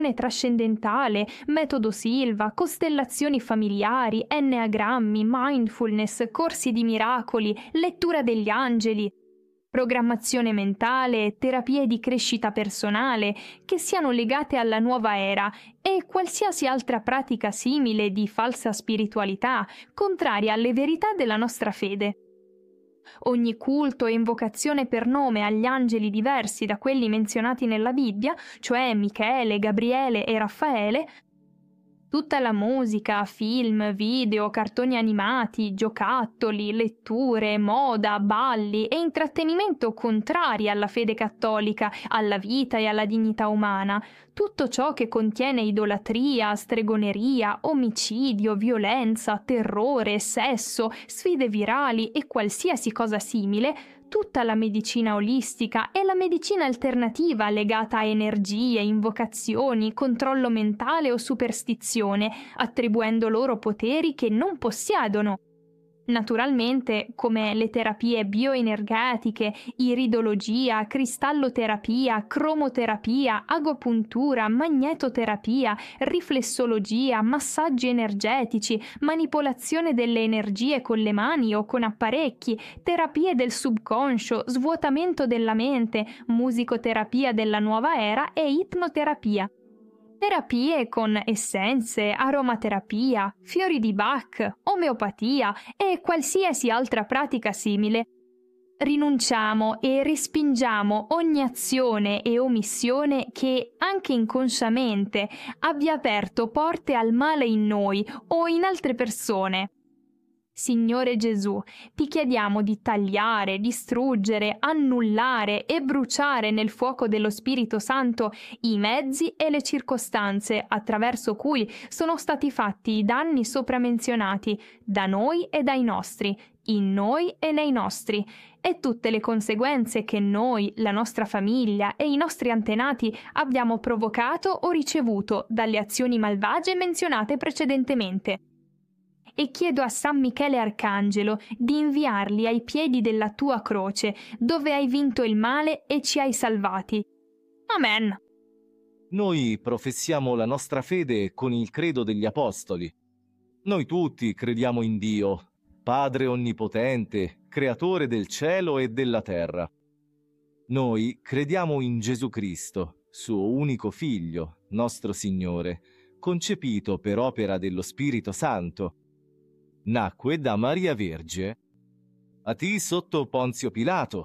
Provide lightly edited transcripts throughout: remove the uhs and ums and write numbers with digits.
trascendentale, metodo Silva, costellazioni familiari, enneagrammi, mindfulness, corsi di miracoli, lettura degli angeli, programmazione mentale, terapie di crescita personale che siano legate alla nuova era e qualsiasi altra pratica simile di falsa spiritualità, contraria alle verità della nostra fede. Ogni culto e invocazione per nome agli angeli diversi da quelli menzionati nella Bibbia, cioè Michele, Gabriele e Raffaele, tutta la musica, film, video, cartoni animati, giocattoli, letture, moda, balli e intrattenimento contrari alla fede cattolica, alla vita e alla dignità umana, tutto ciò che contiene idolatria, stregoneria, omicidio, violenza, terrore, sesso, sfide virali e qualsiasi cosa simile, tutta la medicina olistica e la medicina alternativa legata a energie, invocazioni, controllo mentale o superstizione, attribuendo loro poteri che non possiedono. Naturalmente, come le terapie bioenergetiche, iridologia, cristalloterapia, cromoterapia, agopuntura, magnetoterapia, riflessologia, massaggi energetici, manipolazione delle energie con le mani o con apparecchi, terapie del subconscio, svuotamento della mente, musicoterapia della nuova era e ipnoterapia. Terapie con essenze, aromaterapia, fiori di Bach, omeopatia e qualsiasi altra pratica simile. Rinunciamo e respingiamo ogni azione e omissione che, anche inconsciamente, abbia aperto porte al male in noi o in altre persone. Signore Gesù, ti chiediamo di tagliare, distruggere, annullare e bruciare nel fuoco dello Spirito Santo i mezzi e le circostanze attraverso cui sono stati fatti i danni sopramenzionati da noi e dai nostri, in noi e nei nostri, e tutte le conseguenze che noi, la nostra famiglia e i nostri antenati abbiamo provocato o ricevuto dalle azioni malvagie menzionate precedentemente. E chiedo a San Michele Arcangelo di inviarli ai piedi della tua croce, dove hai vinto il male e ci hai salvati. Amen. Noi professiamo la nostra fede con il credo degli Apostoli. Noi tutti crediamo in Dio, Padre Onnipotente, Creatore del cielo e della terra. Noi crediamo in Gesù Cristo, suo unico Figlio, nostro Signore, concepito per opera dello Spirito Santo. Nacque da Maria Vergine, patì sotto Ponzio Pilato,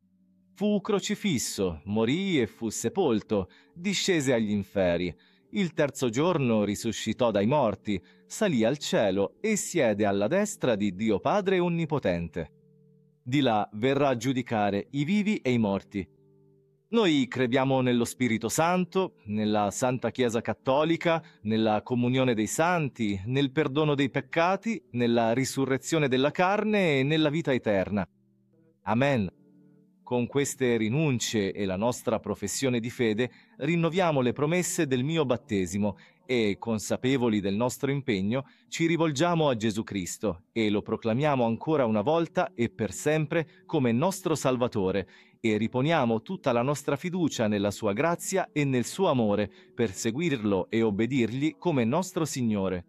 fu crocifisso, morì e fu sepolto, discese agli inferi, il terzo giorno risuscitò dai morti, salì al cielo e siede alla destra di Dio Padre Onnipotente. Di là verrà a giudicare i vivi e i morti. Noi crediamo nello Spirito Santo, nella Santa Chiesa Cattolica, nella comunione dei santi, nel perdono dei peccati, nella risurrezione della carne e nella vita eterna. Amen. Con queste rinunce e la nostra professione di fede rinnoviamo le promesse del mio battesimo e, consapevoli del nostro impegno, ci rivolgiamo a Gesù Cristo e lo proclamiamo ancora una volta e per sempre come nostro Salvatore e riponiamo tutta la nostra fiducia nella sua grazia e nel suo amore per seguirlo e obbedirgli come nostro Signore.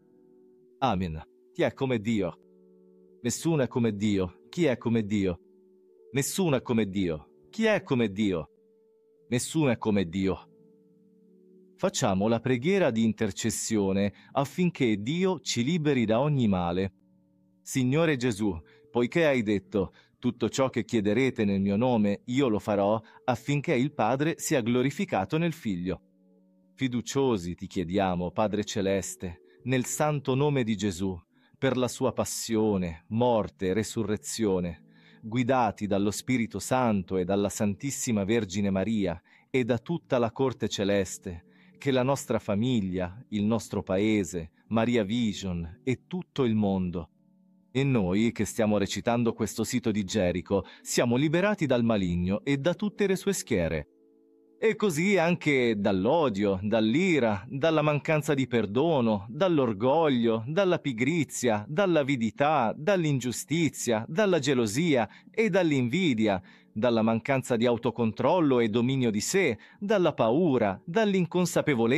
Amen. Chi è come Dio? Nessuno è come Dio. Chi è come Dio? Nessuno è come Dio. Chi è come Dio? Nessuno è come Dio. Facciamo la preghiera di intercessione affinché Dio ci liberi da ogni male. Signore Gesù, poiché hai detto: tutto ciò che chiederete nel mio nome io lo farò, affinché il Padre sia glorificato nel Figlio. Fiduciosi ti chiediamo, Padre Celeste, nel santo nome di Gesù, per la sua passione, morte e resurrezione, guidati dallo Spirito Santo e dalla Santissima Vergine Maria e da tutta la corte celeste, che la nostra famiglia, il nostro paese, Maria Vision e tutto il mondo, e noi che stiamo recitando questo sito di Gerico, siamo liberati dal maligno e da tutte le sue schiere. E così anche dall'odio, dall'ira, dalla mancanza di perdono, dall'orgoglio, dalla pigrizia, dall'avidità, dall'ingiustizia, dalla gelosia e dall'invidia, dalla mancanza di autocontrollo e dominio di sé, dalla paura, dall'inconsapevolezza